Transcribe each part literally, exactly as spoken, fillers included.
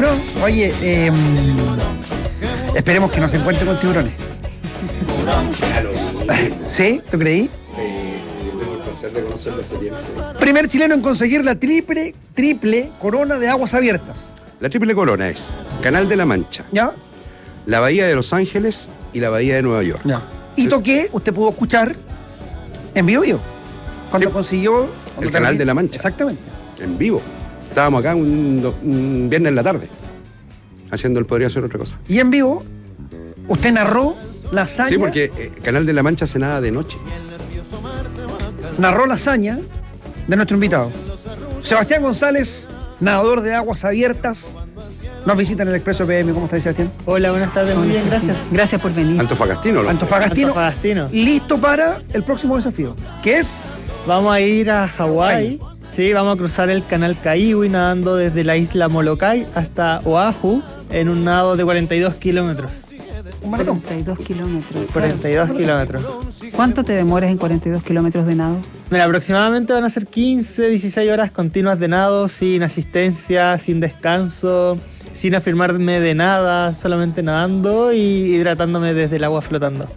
tiburón. Oye, eh, esperemos que no se encuentre con tiburones. ¿Sí? ¿Tú creí? Primer chileno en conseguir la triple, triple corona de aguas abiertas. La triple corona es Canal de la Mancha, ¿Ya? la Bahía de Los Ángeles y la Bahía de Nueva York. Ya. Y toqué, usted pudo escuchar en vivo, vivo cuando Sí. consiguió... cuando El Canal terminó. de la Mancha. Exactamente. En vivo. Estábamos acá un, do- un viernes en la tarde, haciendo el Podría Ser Otra Cosa. Y en vivo, usted narró la hazaña... Sí, porque eh, Canal de la Mancha se nada de noche. narró la hazaña de nuestro invitado. Sebastián González, nadador de aguas abiertas, nos visita en el Expreso P M. ¿Cómo está, Sebastián? Hola, buenas tardes, muy bien, gracias. Gracias por venir. Antofagastino. ¿lo? Antofagastino, Antofagastino. listo para el próximo desafío, que es... Vamos a ir a Hawái. Sí, vamos a cruzar el canal Kaiwi nadando desde la isla Molokai hasta Oahu en un nado de cuarenta y dos kilómetros. un maratón. cuarenta y dos kilómetros. cuarenta y dos kilómetros. ¿Cuánto te demoras en cuarenta y dos kilómetros de nado? Mira, aproximadamente van a ser quince, dieciséis horas continuas de nado, sin asistencia, sin descanso, sin afirmarme de nada, solamente nadando y hidratándome desde el agua flotando.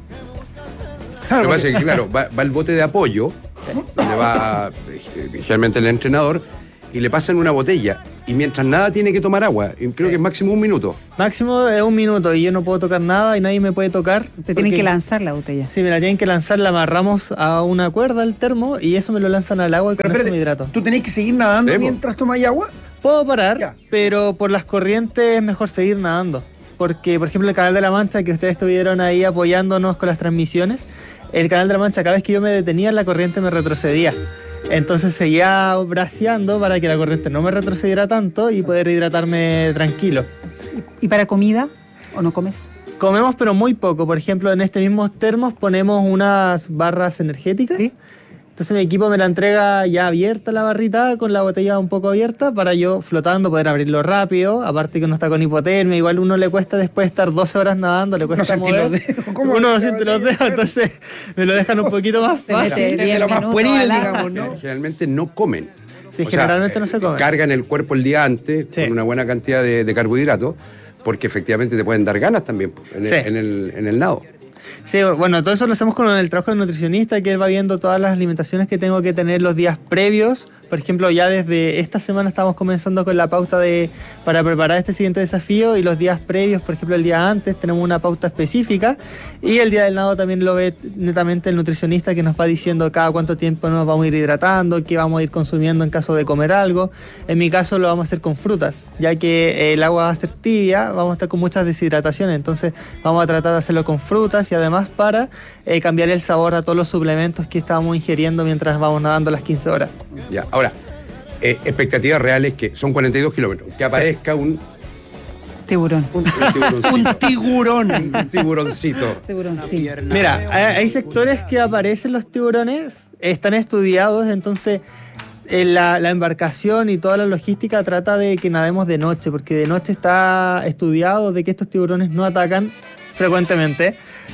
Lo que pasa es que, claro, va, va el bote de apoyo, donde va eh, generalmente el entrenador, y le pasan una botella. Y mientras nada tiene que tomar agua, y creo Sí. que es máximo un minuto. Máximo es un minuto y yo no puedo tocar nada y nadie me puede tocar. Te tienen porque- que lanzar la botella. Sí, me la tienen que lanzar, la amarramos a una cuerda al termo y eso me lo lanzan al agua y Pero con eso espérate, me hidrato. ¿tú tenés que seguir nadando Sí, po. mientras tomáis agua? Puedo parar, Ya. pero por las corrientes es mejor seguir nadando. Porque, por ejemplo, el Canal de la Mancha, que ustedes estuvieron ahí apoyándonos con las transmisiones, el Canal de la Mancha, cada vez que yo me detenía, la corriente me retrocedía. Entonces seguía braceando para que la corriente no me retrocediera tanto y poder hidratarme tranquilo. ¿Y para comida? ¿O no comes? Comemos, pero muy poco. Por ejemplo, en este mismo termos ponemos unas barras energéticas. ¿Sí? Entonces mi equipo me la entrega ya abierta la barrita, con la botella un poco abierta, para yo flotando poder abrirlo rápido. Aparte que uno está con hipotermia, igual uno le cuesta después estar doce horas nadando, le cuesta No sentí mover. los dedos. ¿Cómo Uno no la siente los botella? dedos, entonces me lo dejan un poquito más Se mete fácil. Desde diez lo más minutos pueril, al agua. digamos, ¿no? Generalmente no comen. Sí, O sea, generalmente no se eh, come. Cargan el cuerpo el día antes Sí. con una buena cantidad de, de carbohidratos, porque efectivamente te pueden dar ganas también po, en, Sí. el, en, el, en el nado. Sí, bueno, todo eso lo hacemos con el trabajo de nutricionista, que él va viendo todas las alimentaciones que tengo que tener los días previos. Por ejemplo, ya desde esta semana estamos comenzando con la pauta de para preparar este siguiente desafío, y los días previos, por ejemplo, el día antes tenemos una pauta específica, y el día del nado también lo ve netamente el nutricionista, que nos va diciendo cada cuánto tiempo nos vamos a ir hidratando, qué vamos a ir consumiendo en caso de comer algo. En mi caso lo vamos a hacer con frutas, ya que el agua va a ser tibia, vamos a estar con muchas deshidrataciones, entonces vamos a tratar de hacerlo con frutas y además para eh, cambiar el sabor a todos los suplementos que estábamos ingiriendo mientras vamos nadando las quince horas. Ya. Ahora, eh, expectativas reales que son cuarenta y dos kilómetros. Que aparezca un, Tiburón. un, tiburoncito. Un tiburón. Un tiburoncito. Tiburón, sí. Mira, hay, hay sectores que aparecen los tiburones, están estudiados, entonces eh, la, la embarcación y toda la logística trata de que nademos de noche, porque de noche está estudiado de que estos tiburones no atacan frecuentemente.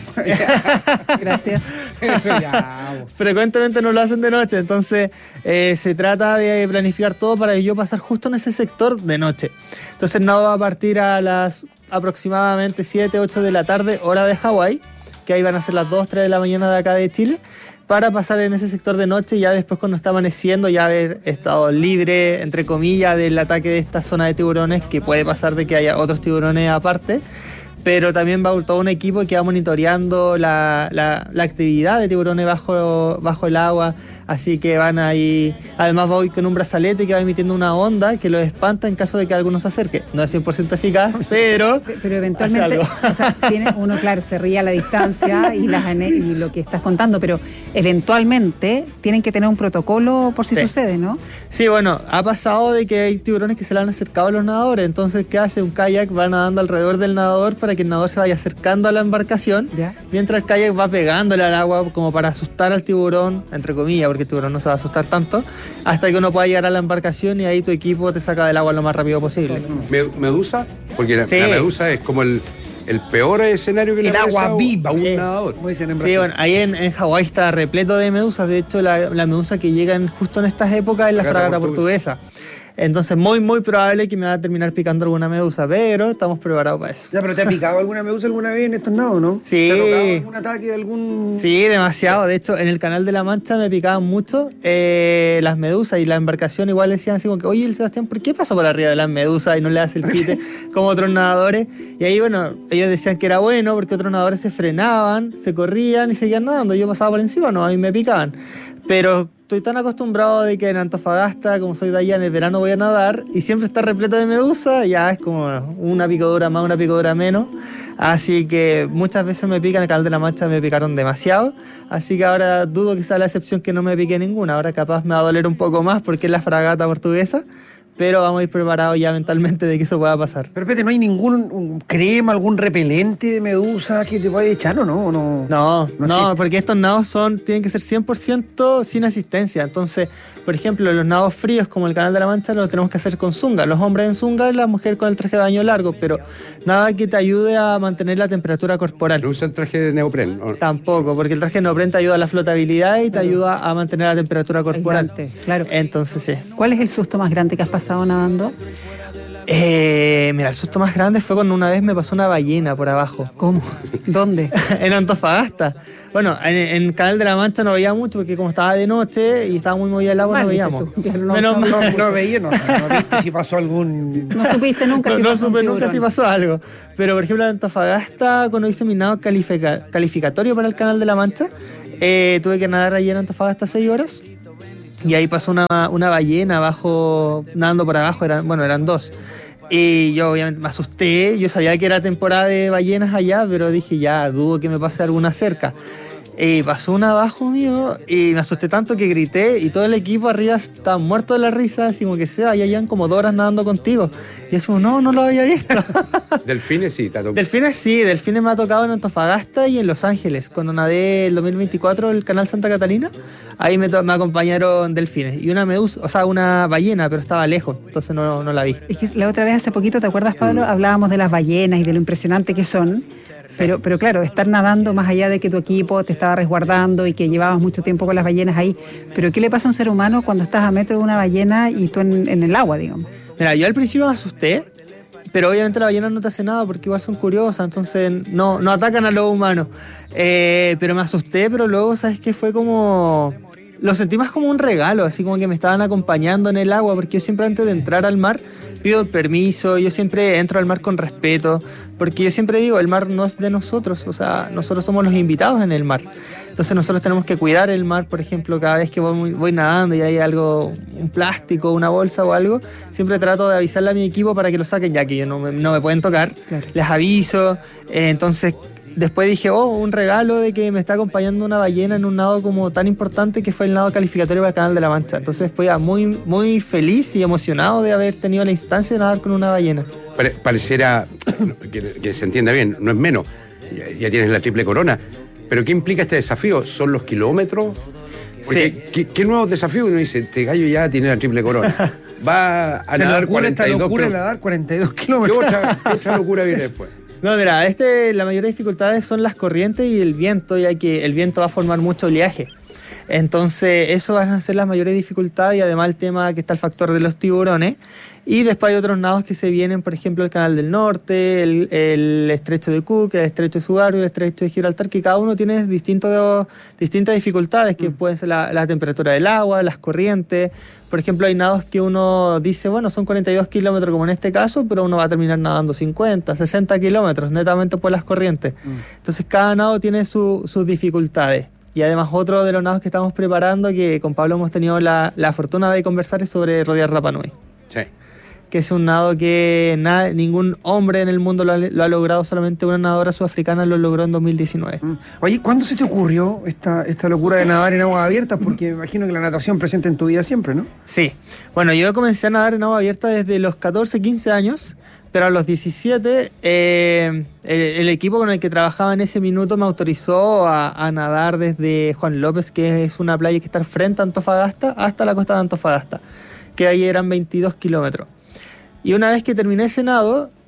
Gracias. Ya, Frecuentemente no lo hacen de noche, entonces eh, se trata de planificar todo para yo pasar justo en ese sector de noche. Entonces el nado va a partir a las aproximadamente siete, ocho de la tarde, hora de Hawái, que ahí van a ser las dos, tres de la mañana de acá de Chile, para pasar en ese sector de noche y ya después cuando está amaneciendo ya haber estado libre, entre comillas, del ataque de esta zona de tiburones, que puede pasar de que haya otros tiburones aparte. Pero también va todo un equipo que va monitoreando la, la, la actividad de tiburones bajo, bajo el agua, así que van ahí. Además voy con un brazalete que va emitiendo una onda que los espanta en caso de que alguno se acerque. No es cien por ciento eficaz, pero Pero eventualmente, hace algo. o sea, tiene uno, claro, se ríe a la distancia y, las, ane- y lo que estás contando, pero eventualmente tienen que tener un protocolo por si Sí. sucede, ¿no? Sí, bueno, ha pasado de que hay tiburones que se le han acercado a los nadadores, entonces ¿qué hace? Un kayak va nadando alrededor del nadador para que el nadador se vaya acercando a la embarcación, Ya. mientras el kayak va pegándole al agua como para asustar al tiburón, entre comillas, porque el tiburón no se va a asustar tanto, hasta que uno pueda llegar a la embarcación y ahí tu equipo te saca del agua lo más rápido posible. Me- Medusa, porque la, Sí. la medusa es como el, el peor escenario que le El aparece agua a un- viva. a un Eh, nadador. como dicen en Sí, Brasil. bueno, ahí en, en Hawái está repleto de medusas. De hecho, la, la medusa que llega en- justo en estas épocas es la Fragata fragata portuguesa. portuguesa. Entonces, muy, muy probable que me va a terminar picando alguna medusa, pero estamos preparados para eso. Ya, pero ¿te ha picado alguna medusa alguna vez en estos nados, no? Sí. ¿Te ha tocado algún ataque de algún...? Sí, demasiado. De hecho, en el Canal de la Mancha me picaban mucho eh, las medusas y la embarcación igual decían así como que, oye, el Sebastián, ¿por qué pasa por arriba de las medusas y no le hace el quite como otros nadadores? Y ahí, bueno, ellos decían que era bueno porque otros nadadores se frenaban, se corrían y seguían nadando. Yo pasaba por encima, no, a mí me picaban. Pero estoy tan acostumbrado de que en Antofagasta, como soy de allá, en el verano voy a nadar y siempre está repleto de medusa, ya es como una picadura más, una picadura menos. Así que muchas veces me pican, en el Canal de la Mancha me picaron demasiado. Así que ahora dudo que sea la excepción que no me pique ninguna. Ahora capaz me va a doler un poco más porque es la fragata portuguesa. Pero vamos a ir preparados ya mentalmente de que eso pueda pasar. Pero espérate, ¿no hay ningún un crema, algún repelente de medusa que te pueda echar o no? No, no, no, no porque estos nados son, tienen que ser cien por ciento sin asistencia. Entonces, por ejemplo, los nados fríos como el Canal de la Mancha los tenemos que hacer con zunga. Los hombres en zunga y las mujeres con el traje de baño largo, pero nada que te ayude a mantener la temperatura corporal. ¿No usan traje de neopren? ¿O? Tampoco, porque el traje de neopren te ayuda a la flotabilidad y te ayuda a mantener la temperatura corporal. Aislante, claro. Entonces, sí. ¿Cuál es el susto más grande que has pasado nadando? Eh, mira, el susto más grande fue cuando una vez me pasó una ballena por abajo. ¿Cómo? ¿Dónde? En Antofagasta. Bueno, en, en Canal de la Mancha no veía mucho porque como estaba de noche y estaba muy movida el agua, Mal, no dices veíamos. tú. Claro, no, Menos no, mal. No, no veía, no, no viste si pasó algún... No supiste nunca No, si no pasó un supe nunca tiburón. si pasó algo. Pero, por ejemplo, en Antofagasta, cuando hice mi nado califica- calificatorio para el Canal de la Mancha, eh, tuve que nadar allí en Antofagasta seis horas. Y ahí pasó una, una ballena abajo, nadando por abajo, eran, bueno, eran dos. Y yo obviamente me asusté, yo sabía que era temporada de ballenas allá, pero dije ya, dudo que me pase alguna cerca. Y pasó una abajo mío y me asusté tanto que grité y todo el equipo arriba estaba muerto de la risa, así como que se va, ya llevan como dos horas nadando contigo. Y es como, no, no lo había visto. Delfines sí, te ha tocado. Delfines sí, delfines me ha tocado en Antofagasta y en Los Ángeles. Cuando nadé el dos mil veinticuatro el Canal Santa Catalina, ahí me, to- me acompañaron delfines. Y una medusa, o sea, una ballena, pero estaba lejos, entonces no, no la vi. Es que la otra vez, hace poquito, ¿te acuerdas, Pablo? Hablábamos de las ballenas y de lo impresionante que son. Pero, pero claro, estar nadando más allá de que tu equipo te estaba resguardando y que llevabas mucho tiempo con las ballenas ahí. Pero ¿qué le pasa a un ser humano cuando estás a metro de una ballena y tú en, en el agua, digamos? Mira, yo al principio me asusté, pero obviamente la ballena no te hace nada porque igual son curiosas, entonces no, no atacan a los humanos. Eh, pero me asusté, pero luego, ¿sabes qué? Fue como... Lo sentí más como un regalo, así como que me estaban acompañando en el agua, porque yo siempre antes de entrar al mar pido el permiso, yo siempre entro al mar con respeto, porque yo siempre digo, el mar no es de nosotros, o sea, nosotros somos los invitados en el mar. Entonces nosotros tenemos que cuidar el mar, por ejemplo, cada vez que voy, voy nadando y hay algo, un plástico, una bolsa o algo, siempre trato de avisarle a mi equipo para que lo saquen, ya que ellos no me, no me pueden tocar, Claro. les aviso, eh, entonces... Después dije, oh, un regalo de que me está acompañando una ballena en un nado como tan importante que fue el nado calificatorio para el Canal de la Mancha. Entonces fui muy, muy feliz y emocionado de haber tenido la instancia de nadar con una ballena. Pare- pareciera que, que se entienda bien, no es menos. Ya, ya tienes la triple corona. Pero ¿qué implica este desafío? ¿Son los kilómetros? Porque, Sí. ¿qué, qué nuevos desafíos? Uno dice, este gallo ya tiene la triple corona. Va a Se nadar le ocurre esta cuarenta y dos locura de kilómetros. nadar cuarenta y dos ¿Qué kilómetros. otra, qué otra locura viene después? No, mira, este, la mayor dificultades son las corrientes y el viento, ya que el viento va a formar mucho oleaje. Entonces, eso van a ser las mayores dificultades y además el tema que está el factor de los tiburones. Y después hay otros nados que se vienen, por ejemplo, el Canal del Norte, el, el Estrecho de Cook, el Estrecho de Subaru, el Estrecho de Gibraltar, que cada uno tiene distintos, distintas dificultades, que pueden ser la, la temperatura del agua, las corrientes. Por ejemplo, hay nados que uno dice, bueno, son cuarenta y dos kilómetros como en este caso, pero uno va a terminar nadando cincuenta, sesenta kilómetros, netamente por las corrientes. Mm. Entonces, cada nado tiene su- sus dificultades. Y además otro de los nados que estamos preparando, que con Pablo hemos tenido la, la fortuna de conversar, es sobre rodear Rapa Nui, Sí. que es un nado que nada, ningún hombre en el mundo lo ha, lo ha logrado, solamente una nadadora sudafricana lo logró en dos mil diecinueve. Mm. Oye, ¿cuándo se te ocurrió esta, esta locura de nadar en aguas abiertas? Porque me imagino que la natación presente en tu vida siempre, ¿no? Sí, bueno, yo comencé a nadar en agua abierta desde los catorce, quince años, pero a los diecisiete eh, el, el equipo con el que trabajaba en ese minuto me autorizó a, a nadar desde Juan López, que es una playa que está frente a Antofagasta, hasta la costa de Antofagasta, que ahí eran veintidós kilómetros. Y una vez que terminé ese nado,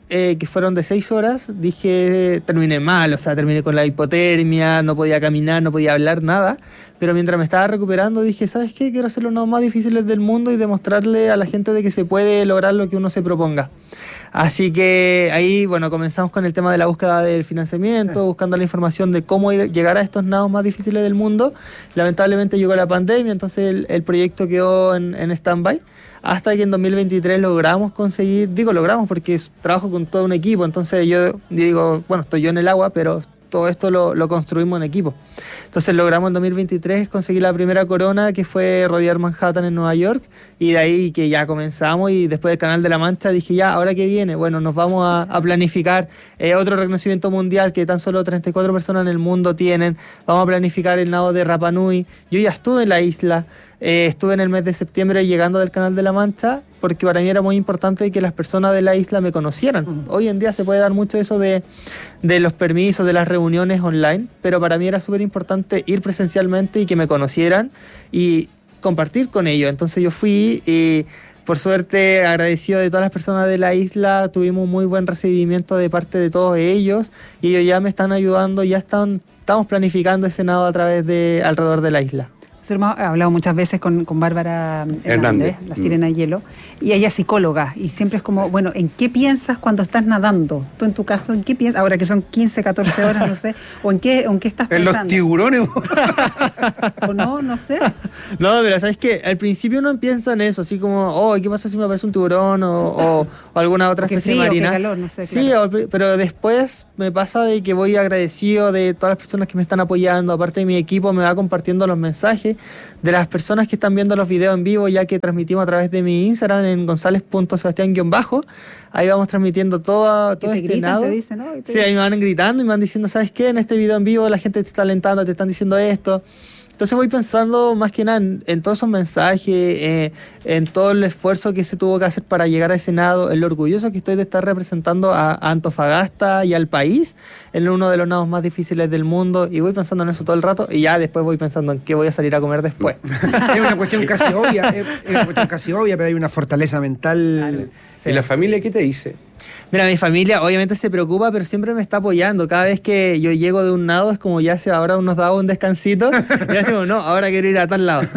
eh, que fueron de seis horas, dije, terminé mal, o sea, terminé con la hipotermia, no podía caminar, no podía hablar, nada. Pero mientras me estaba recuperando dije, ¿sabes qué? Quiero hacer los nados más difíciles del mundo y demostrarle a la gente de que se puede lograr lo que uno se proponga. Así que ahí, bueno, comenzamos con el tema de la búsqueda del financiamiento, buscando la información de cómo ir, llegar a estos nados más difíciles del mundo. Lamentablemente llegó la pandemia, entonces el, el proyecto quedó en, en stand-by, hasta que en dos mil veintitrés logramos conseguir, digo logramos porque es, trabajo con todo un equipo, entonces yo digo, bueno, estoy yo en el agua, pero todo esto lo, lo construimos en equipo. Entonces logramos en dos mil veintitrés conseguir la primera corona, que fue rodear Manhattan en Nueva York, y de ahí que ya comenzamos, y después del Canal de la Mancha dije, ya, ¿ahora qué viene? Bueno, nos vamos a, a planificar eh, otro reconocimiento mundial que tan solo treinta y cuatro personas en el mundo tienen. Vamos a planificar el nado de Rapa Nui. Yo ya estuve en la isla, eh, estuve en el mes de septiembre llegando del Canal de la Mancha, porque para mí era muy importante que las personas de la isla me conocieran. Uh-huh. Hoy en día se puede dar mucho eso de, de los permisos, de las reuniones online, pero para mí era súper importante ir presencialmente y que me conocieran y compartir con ellos. Entonces yo fui y por suerte agradecido de todas las personas de la isla, tuvimos un muy buen recibimiento de parte de todos ellos, y ellos ya me están ayudando, ya están, estamos planificando ese nado a través de alrededor de la isla. Hemos hablado muchas veces con, con Bárbara Hernández, Hernández, la sirena de hielo, y ella es psicóloga, y siempre es como, bueno, ¿en qué piensas cuando estás nadando? Tú en tu caso, ¿en qué piensas? Ahora que son quince, catorce horas, no sé, o en qué, en qué estás pensando. ¿En los tiburones? ¿O no? No sé. No, pero ¿sabes qué? Al principio uno piensa en eso, así como, oh, ¿qué pasa si me aparece un tiburón o, o, o alguna otra especie frío, marina? Qué calor, no sé. Sí, claro. Pero después me pasa de que voy agradecido de todas las personas que me están apoyando, aparte de mi equipo me va compartiendo los mensajes de las personas que están viendo los videos en vivo, ya que transmitimos a través de mi Instagram en gonzález punto sebastián guión bajo. Ahí vamos transmitiendo todo, todo este gritan, nado. Te dicen, ¿no? Te sí, ahí me van gritando y me van diciendo, ¿sabes qué? En este video en vivo la gente te está alentando, te están diciendo esto. Entonces voy pensando más que nada en, en todos esos mensajes, eh, en todo el esfuerzo que se tuvo que hacer para llegar a ese nado, en lo orgulloso que estoy de estar representando a, a Antofagasta y al país en uno de los nados más difíciles del mundo, y voy pensando en eso todo el rato, y ya después voy pensando en qué voy a salir a comer después. Es una cuestión casi obvia, es, es una cuestión casi obvia, pero hay una fortaleza mental. Claro. Sí. ¿Y la familia qué te dice? Mira, mi familia obviamente se preocupa, pero siempre me está apoyando. Cada vez que yo llego de un nado es como ya se ahora nos da un descansito y decimos, no, ahora quiero ir a tal lado.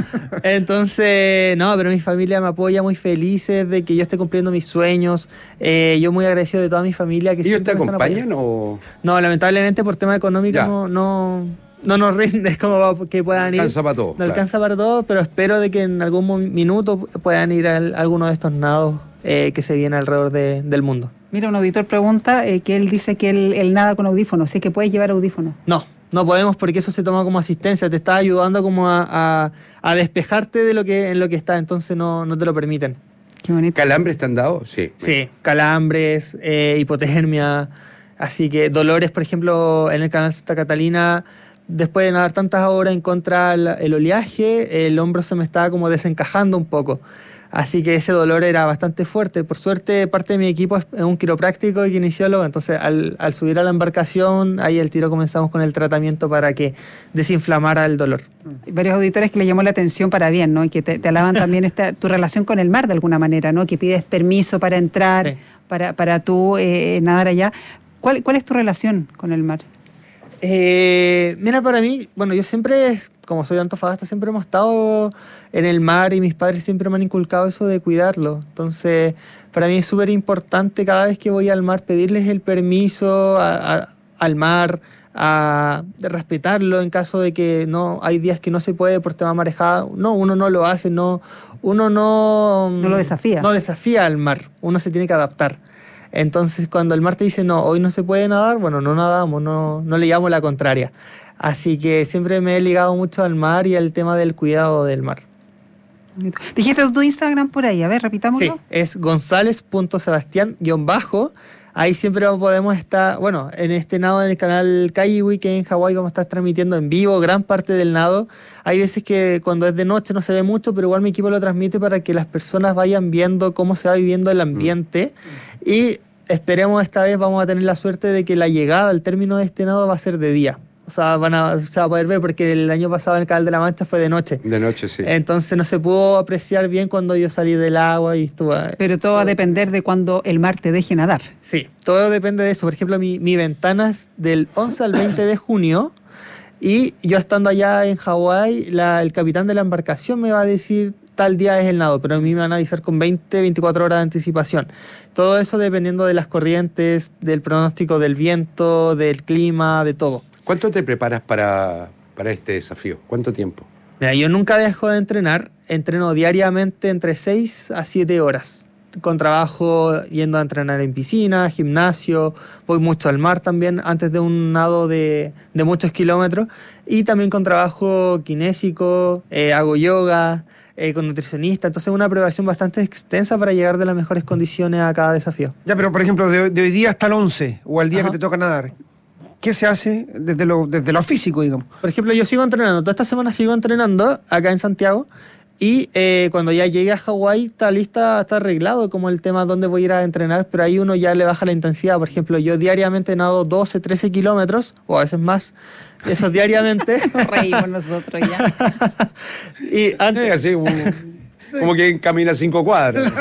Entonces, no, pero mi familia me apoya, muy felices de que yo esté cumpliendo mis sueños. Eh, yo muy agradecido de toda mi familia. Que ¿Ellos te acompañan o...? No, lamentablemente por tema económico no, no, no nos rinde como que puedan ir. No alcanza para todo. No claro. alcanza para todo, pero espero de que en algún minuto puedan ir a alguno de estos nados eh, que se vienen alrededor de, del mundo. Mira, un auditor pregunta eh, que él dice que él, él nada con audífonos, ¿sí que puedes llevar audífonos? No, no podemos porque eso se toma como asistencia, te está ayudando como a, a, a despejarte de lo que en lo que está, entonces no, no te lo permiten. Qué bonito. ¿Calambres te han dado? Sí. Sí, calambres, eh, hipotermia, así que dolores, por ejemplo, en el canal Santa Catalina, después de nadar tantas horas en contra el, el oleaje, el hombro se me estaba como desencajando un poco. Así que ese dolor era bastante fuerte. Por suerte, parte de mi equipo es un quiropráctico y kinesiólogo. Entonces, al, al subir a la embarcación, ahí al tiro comenzamos con el tratamiento para que desinflamara el dolor. Hay varios auditores que le llamó la atención para bien, ¿no? Y que te, te alaban también esta, tu relación con el mar de alguna manera, ¿no? Que pides permiso para entrar, sí. para, para tú eh, nadar allá. ¿Cuál, ¿Cuál es tu relación con el mar? Eh, mira, para mí, bueno, yo siempre, como soy de Antofagasta, siempre hemos estado en el mar y mis padres siempre me han inculcado eso de cuidarlo. Entonces, para mí es súper importante cada vez que voy al mar pedirles el permiso a, a, al mar, a respetarlo en caso de que no hay días que no se puede por tema marejada. No, uno no lo hace, no, uno no... No lo desafía. No desafía al mar, uno se tiene que adaptar. Entonces, cuando el mar te dice, no, hoy no se puede nadar, bueno, no nadamos, no, no le llamo la contraria. Así que siempre me he ligado mucho al mar y al tema del cuidado del mar. Dijiste tu Instagram por ahí, a ver, repitámoslo. Sí, es gonzález punto sebastián guión bajo. Ahí siempre podemos estar, bueno, en este nado en el canal Kaiwi, que en Hawái vamos a estar transmitiendo en vivo gran parte del nado. Hay veces que cuando es de noche no se ve mucho, pero igual mi equipo lo transmite para que las personas vayan viendo cómo se va viviendo el ambiente. Mm. Y esperemos esta vez vamos a tener la suerte de que la llegada al término de este nado va a ser de día. O sea, van a, se va a poder ver porque el año pasado en el Canal de la Mancha fue de noche. De noche, sí. Entonces no se pudo apreciar bien cuando yo salí del agua y estuve... Pero todo va a depender de cuando el mar te deje nadar. Sí, todo depende de eso. Por ejemplo, mi, mi ventana es del once al veinte de junio y yo estando allá en Hawái, la, el capitán de la embarcación me va a decir tal día es el nado, pero a mí me van a avisar con veinte, veinticuatro horas de anticipación. Todo eso dependiendo de las corrientes, del pronóstico del viento, del clima, de todo. ¿Cuánto te preparas para, para este desafío? ¿Cuánto tiempo? Mira, yo nunca dejo de entrenar. Entreno diariamente entre seis a siete horas. Con trabajo yendo a entrenar en piscina, gimnasio. Voy mucho al mar también antes de un nado de, de muchos kilómetros. Y también con trabajo kinésico, eh, hago yoga, eh, con nutricionista. Entonces una preparación bastante extensa para llegar de las mejores condiciones a cada desafío. Ya, pero por ejemplo, de, de hoy día hasta el once o al día Ajá. que te toca nadar, ¿qué se hace desde lo, desde lo físico, digamos? Por ejemplo, yo sigo entrenando, toda esta semana sigo entrenando acá en Santiago y eh, cuando ya llegue a Hawái está lista, está arreglado como el tema dónde voy a ir a entrenar, pero ahí uno ya le baja la intensidad. Por ejemplo, yo diariamente nado doce, trece kilómetros o a veces más, eso diariamente. Reímos nosotros ya. Y antes, Eh, así, como, como que camina cinco cuadras.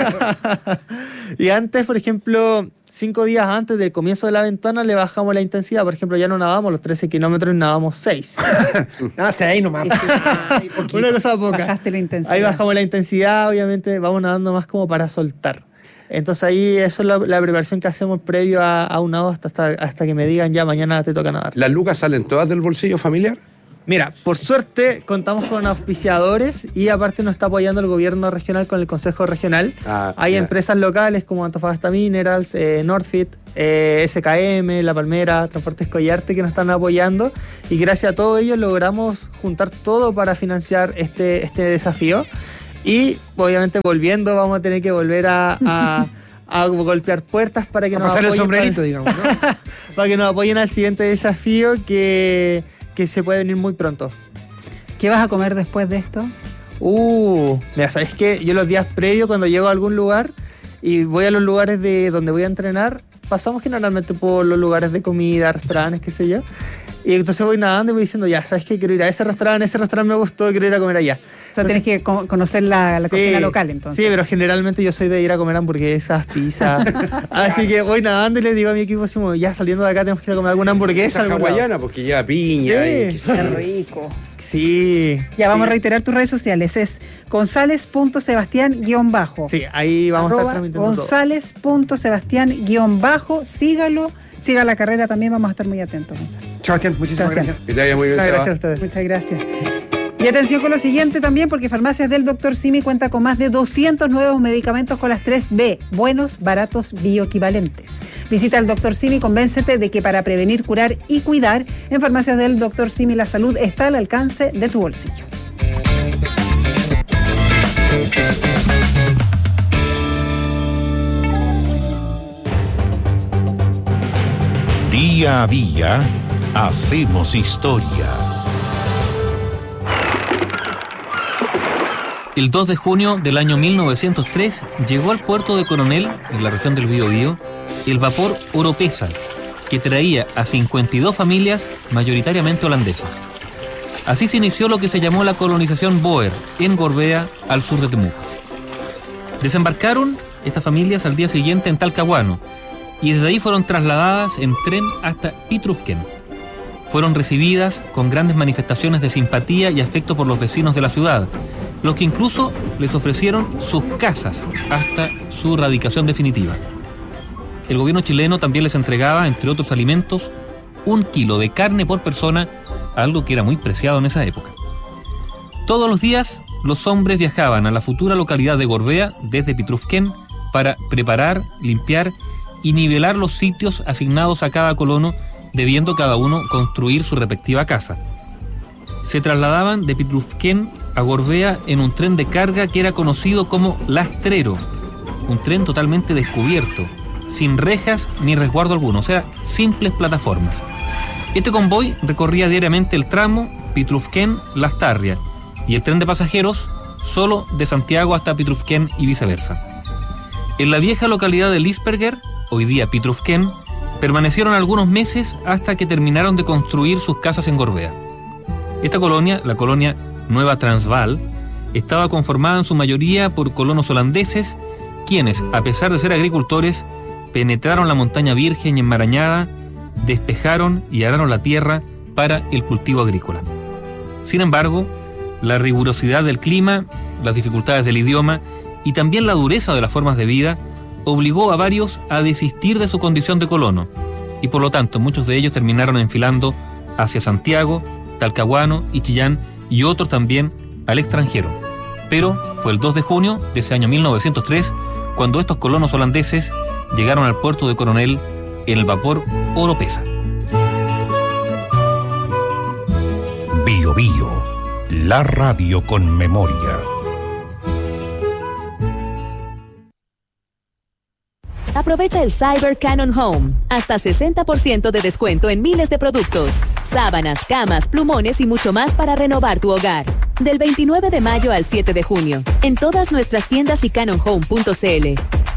y antes, por ejemplo, cinco días antes del comienzo de la ventana le bajamos la intensidad. Por ejemplo, ya no nadamos los trece kilómetros, nadamos seis. Ah, sí, ahí nomás. Ay, poquito. Una cosa poca. Bajaste la intensidad. Ahí bajamos la intensidad, obviamente vamos nadando más como para soltar. Entonces ahí eso es la, la preparación que hacemos previo a, a un nado hasta, hasta, hasta que me digan ya mañana te toca nadar. ¿Las lucas salen todas del bolsillo familiar? Mira, por suerte contamos con auspiciadores y aparte nos está apoyando el gobierno regional con el Consejo Regional. Ah, Hay ya. empresas locales como Antofagasta Minerals, eh, Northfit, eh, S K M, La Palmera, Transportes Collarte que nos están apoyando y gracias a todos ellos logramos juntar todo para financiar este, este desafío y obviamente volviendo vamos a tener que volver a... a a golpear puertas para que A nos pasar el apoyen sombrerito, para, digamos, ¿no? para que nos apoyen al siguiente desafío que, que se puede venir muy pronto. ¿Qué vas a comer después de esto? Uh, mira, ¿sabes qué? Yo los días previos cuando llego a algún lugar y voy a los lugares de donde voy a entrenar, pasamos generalmente por los lugares de comida, restaurantes, qué sé yo. Y entonces voy nadando y voy diciendo, ya, ¿sabes qué? Quiero ir a ese restaurante, ese restaurante me gustó, quiero ir a comer allá. O sea, tienes que co- conocer la, la Sí, cocina local, entonces. Sí, pero generalmente yo soy de ir a comer hamburguesas, pizza. Así que voy nadando y le digo a mi equipo, así como, ya saliendo de acá tenemos que ir a comer alguna hamburguesa. Esa algún lado. hawaiana, porque lleva piña Sí. y... Qué rico. Sí. Ya vamos a sí. reiterar tus redes sociales. Es gonzález.sebastián-bajo. Sí, ahí vamos Arroba a estar transmitiendo todo. González.sebastián-bajo. Sígalo. Siga la carrera también, vamos a estar muy atentos, Gonzalo. Sebastián, muchísimas Sebastián. gracias. Que te vaya muy bien, Muchas Seba. gracias a ustedes. Muchas gracias. Y atención con lo siguiente también, porque Farmacias del doctor Simi cuenta con más de doscientos nuevos medicamentos con las tres B, buenos, baratos, bioequivalentes. Visita al doctor Simi y convéncete de que para prevenir, curar y cuidar, en Farmacias del doctor Simi la salud está al alcance de tu bolsillo. Día a día hacemos historia. El dos de junio del año mil novecientos tres llegó al puerto de Coronel, en la región del Biobío, el vapor Oropesa, que traía a cincuenta y dos familias mayoritariamente holandesas. Así se inició lo que se llamó la colonización Boer, en Gorbea, al sur de Temuco. Desembarcaron estas familias al día siguiente en Talcahuano, y desde ahí fueron trasladadas en tren hasta Pitrufken. Fueron recibidas con grandes manifestaciones de simpatía y afecto por los vecinos de la ciudad, los que incluso les ofrecieron sus casas hasta su radicación definitiva. El gobierno chileno también les entregaba, entre otros alimentos, un kilo de carne por persona, algo que era muy preciado en esa época. Todos los días, los hombres viajaban a la futura localidad de Gorbea desde Pitrufken para preparar, limpiar y nivelar los sitios asignados a cada colono, debiendo cada uno construir su respectiva casa. Se trasladaban de Pitrufken a Gorbea en un tren de carga que era conocido como Lastrero, un tren totalmente descubierto, sin rejas ni resguardo alguno, o sea, simples plataformas. Este convoy recorría diariamente el tramo Pitrufken-Lastarria y el tren de pasajeros solo de Santiago hasta Pitrufken y viceversa. En la vieja localidad de Lisperger, hoy día Pitrufken, Permanecieron algunos meses hasta que terminaron de construir sus casas en Gorbea. Esta colonia, la colonia Nueva Transvaal, estaba conformada en su mayoría por colonos holandeses, quienes, a pesar de ser agricultores, penetraron la montaña virgen y enmarañada, despejaron y araron la tierra para el cultivo agrícola. Sin embargo, la rigurosidad del clima, las dificultades del idioma y también la dureza de las formas de vida obligó a varios a desistir de su condición de colono, y por lo tanto muchos de ellos terminaron enfilando hacia Santiago, Talcahuano y Chillán, y otros también al extranjero. Pero fue el dos de junio de ese año mil novecientos tres cuando estos colonos holandeses llegaron al puerto de Coronel en el vapor Oropesa. Bio Bio, la radio con memoria. Aprovecha el Cyber Canon Home. Hasta sesenta por ciento de descuento en miles de productos. Sábanas, camas, plumones y mucho más para renovar tu hogar. Del veintinueve de mayo al siete de junio. En todas nuestras tiendas y canon home punto c l.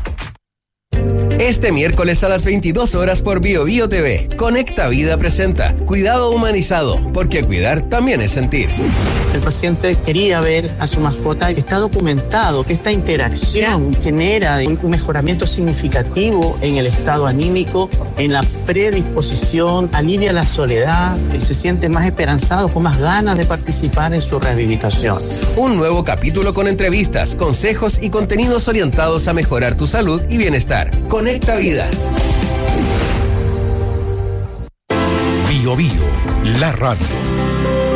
Este miércoles a las veintidós horas por Bio Bio T V, Conecta Vida presenta Cuidado Humanizado, porque cuidar también es sentir. El paciente quería ver a su mascota. Está documentado que esta interacción genera un mejoramiento significativo en el estado anímico, en la predisposición, alivia la soledad, se siente más esperanzado, con más ganas de participar en su rehabilitación. Un nuevo capítulo con entrevistas, consejos y contenidos orientados a mejorar tu salud y bienestar. Conecta Vida. Bio Bio, la radio.